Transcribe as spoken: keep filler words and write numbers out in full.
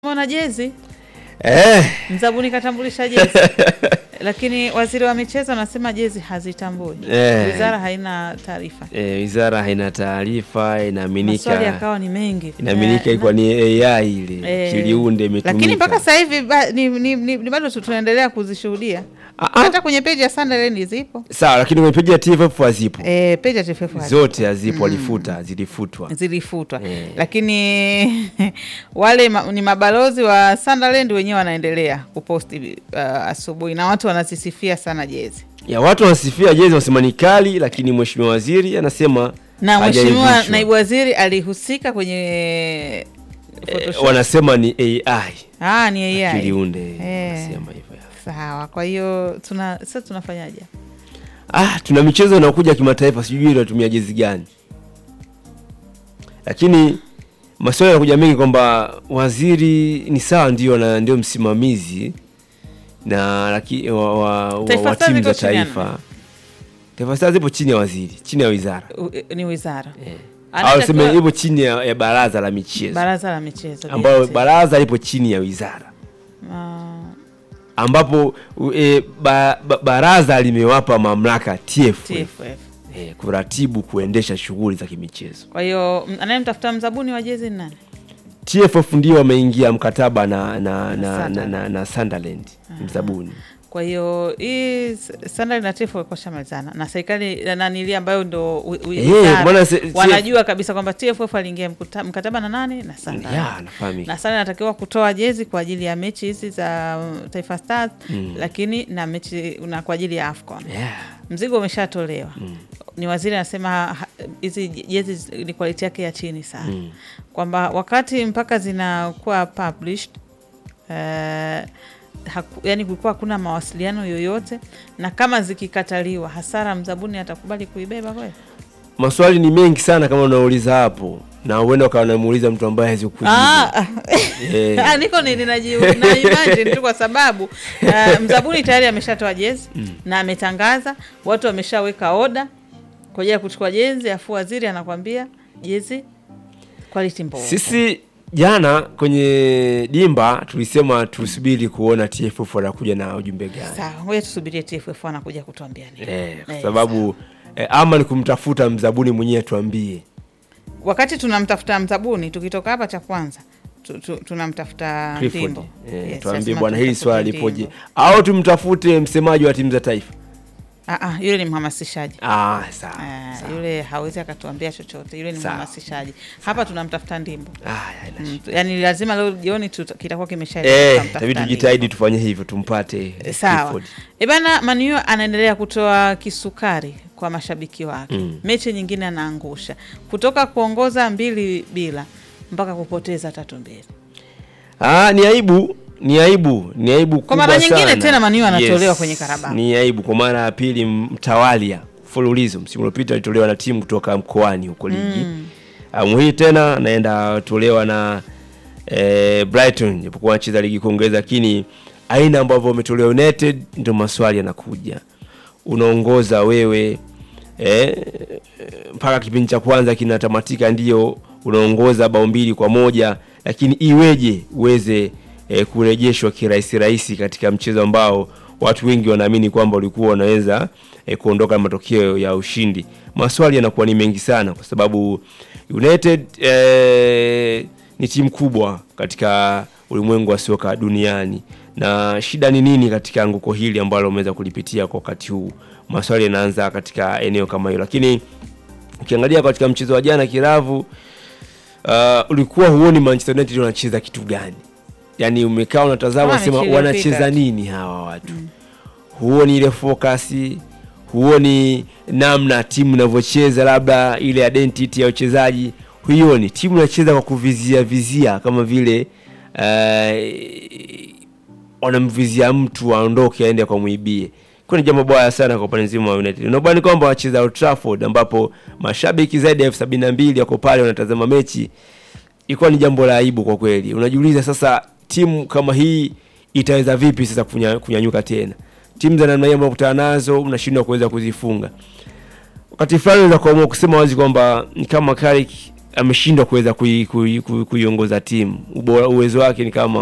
Mbona jezi? Eh. Mzabuni katambulisha jezi. Lakini waziri wa michezo anasema jezi hazitambui. Eh. Wizara haina taarifa. Eh, wizara haina taarifa, inaaminika. Maswali yakawa ni mengi. Inaaminika Eh, ilikuwa ni A I ile, eh, kiliunde imetumika. Lakini mpaka sasa hivi ba, ni, ni, ni, ni bado tunaendelea kuzishuhudia. Ah, Hata kwenye page ya Sunderland zipo. Sawa, lakini kwenye page ya T F F hazipo. Eh, page ya T F F hazipo. Zote hazipo, walifuta, mm. zilifutwa. Zilifutwa. Eh. Lakini wale ma, ni mabalozi wa Sunderland wenyewe wanaendelea kuposti uh, asubuhi na watu wanazisifia sana jezi. Ya watu wanasifia jezi wasema ni kali, lakini mheshimiwa waziri anasema na mheshimiwa naibu waziri alihusika kwenye Photoshop. E, wanasema ni A I. Ah, ni A I. Kiliunde. Eh. Nasema hivyo. Sawa. Kwa hiyo tuna sasa tunafanyaje? Ah, tuna michezo inakuja kimataifa, sijui tunatumia jezi gani. Lakini maswali yanakuja mengi kwamba waziri ni sawa, ndio na ndio msimamizi na laki, wa, wa, wa, wa timu za taifa. Taifa Stars zipo chini ya waziri, chini ya wizara. U, ni wizara. Eh. Au sema ipo chini ya, ya baraza la michezo. Baraza la michezo. Ambapo baraza lipo chini ya wizara. Ah. Ambapo e, ba, ba, baraza limewapa mamlaka T F F. T F F. Eh, kuratibu kuendesha shughuli za kimichezo. Kwa hiyo anayemtafuta mzabuni wa jezi ni nani? T F F ndio wameingia mkataba na na na na, na, na Sunderland mzabuni. Kwa hiyo hii Sunderland na T F F kwa shamalizana na serikali na nili ambayo ndo eh, wanajua kabisa kwamba T F F aliingia mkataba na nani na Sunderland. Yeah, nafahamu. Na Sunderland anatakiwa kutoa jezi kwa ajili ya mechi hizi za Taifa Stars, mm. lakini na mechi na kwa ajili ya AFCON. Yeah. Mzigo umeshatolewa. Mm. Ni waziri anasema hizi jezi ni quality yake ya chini sana. Mm. Kwamba wakati mpaka zinakuwa published uh, haku, yani kulikuwa hakuna mawasiliano yoyote, na kama zikikataliwa hasara mzabuni atakubali kuibeba kweli? Maswali ni mengi sana kama unauliza hapo, na uenda ukawa unamuuliza mtu ambaye hawezi kujibu. Ah, yeah. Niko ni ninajibu na imagine tu kwa sababu uh, mzabuni tayari ameshatoa jezi mm. na ametangaza, watu wameshaweka order kwa ajili ya kuchukua jezi, afu waziri anakuambia jezi quality mbovu. Sisi jana kwenye dimba tulisema tusubiri kuona T F F wanakuja na ujumbe gani. Sawa, ngoja tusubirie T F F wanakuja kutuambia nini. Eh, kwa eh, sababu eh, ama ni kumtafuta mzabuni mwenyewe tuambie. Wakati tunamtafuta mzabuni, tukitoka hapa cha kwanza tu, tu, tunamtafuta Ndimbo. Eh, yes, tuambie bwana hili swali lipoje. Au tumtafute msemaji wa timu za taifa. Ah ah, yule ni mhamasishaji. Ah, sawa. Uh, sawa. Yule hawezi akatuambia chochote. Yule ni mhamasishaji. Hapa tunamtafuta Ndimbo. Ah, mm, yani lazima leo jioni kitakuwa kimeshaeleza eh, tutamtafuta. Eh, tujitahidi tufanye hivyo tumpate. E, sawa. E bana, Manu anaendelea kutoa kisukari kwa mashabiki wake. Mm. Mechi nyingine anaangusha. Kutoka kuongoza mbili bila mpaka kupoteza tatu mbili. Ah, ni aibu. Ni aibu, ni aibu kubwa sana. Kwa mara nyingine tena Manu anatolewa, yes, kwenye Karabao. Ni aibu kwa mara ya pili mtawalia mfululizo. Msimu uliopita alitolewa na timu kutoka mkoani huko ligi. Mm. Amu hii tena naenda tolewa na eh, Brighton japokuwa anacheza ligi kuongeza, lakini aina ambavyo umetolewa United ndio maswali yanakuja. Unaongoza wewe eh, mpaka kipindi cha kwanza kinatamatika, ndio unaongoza bao mbili kwa moja, lakini iweje uweze E, kurejeshwa kirahisi rahisi katika mchezo ambao watu wengi wanaamini kwamba ulikuwa unaweza e, kuondoka na matokeo ya ushindi. Maswali yanakuwa ni mengi sana kwa sababu United e, ni timu kubwa katika ulimwengu wa soka duniani, na shida ni nini katika anguko hili ambalo umeweza kulipitia kwa wakati huu? Maswali yanaanza katika eneo kama hilo, lakini ukiangalia katika mchezo wa jana Kiravu, uh, ulikuwa huoni Manchester United wanacheza kitu gani? Yani umekaa unatazama unasema wanacheza nini hawa watu? Mm. Huoni ile focus, huoni namna timu inavyocheza, labda ile identity ya uchezaji. Huoni timu inacheza kwa kuvizia vizia kama vile uh, wanamvizia mtu aondoke aende kwa muibie. Kwa ni jambo baya sana kwa upande mzima wa United. Naomba kwamba wacheza Old Trafford ambapo mashabiki zaidi ya elfu sabini na mbili wako pale wanatazama mechi. Ilikuwa ni jambo la aibu kwa kweli. Unajiuliza sasa timu kama hii itaweza vipi sasa kunya, kunyanyuka tena? Timu za namna hiyo ambazo kutana nazo mnashindwa kuweza kuzifunga. Wakati fulani unaweza kuamua kusema wazi kwamba ni kama Carrick ameshindwa kuweza kuiongoza kui, kui, kui timu. Ubora uwezo wake ni kama